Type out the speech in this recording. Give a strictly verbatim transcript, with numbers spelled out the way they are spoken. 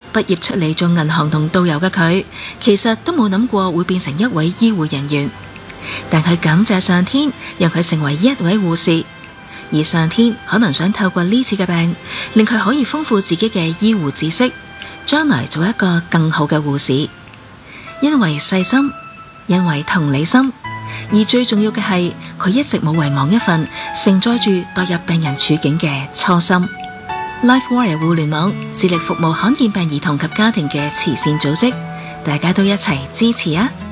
畢業出嚟做銀行同導遊嘅佢，其實都冇諗過會變成一位醫護人員，但佢感謝上天，讓佢成為一位護士。而上天可能想透過呢次嘅病，令佢可以豐富自己嘅醫護知識，將來做一個更好嘅護士。因為細心，因為同理心，而最重要嘅係，佢一直冇遺忘一份承載住代入病人處境嘅初心。Life Warrior 互聯網致力服務罕見病兒童及家庭嘅慈善組織，大家都一齊支持啊！